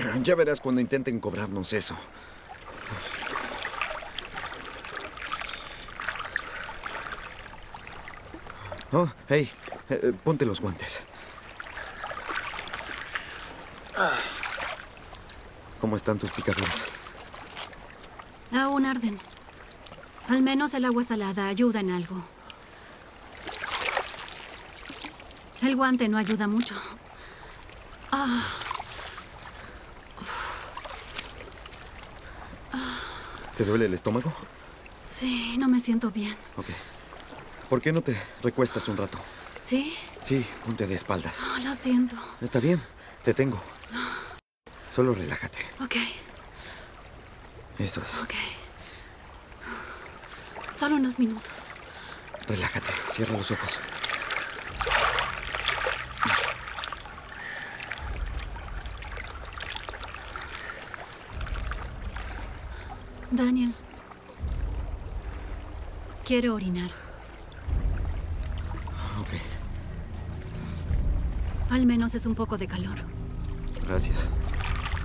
Ya verás cuando intenten cobrarnos eso. Oh, hey, ponte los guantes. ¿Cómo están tus picaduras? Aún arden. Al menos el agua salada ayuda en algo. El guante no ayuda mucho. ¿Te duele el estómago? Sí, no me siento bien. Ok. ¿Por qué no te recuestas un rato? ¿Sí? Sí, ponte de espaldas. Oh, lo siento. Está bien, te tengo. Solo relájate. Ok, Eso es. ok. Solo unos minutos. Relájate, cierra los ojos. Daniel. Quiero orinar. Ok, Al menos es un poco de calor. gracias.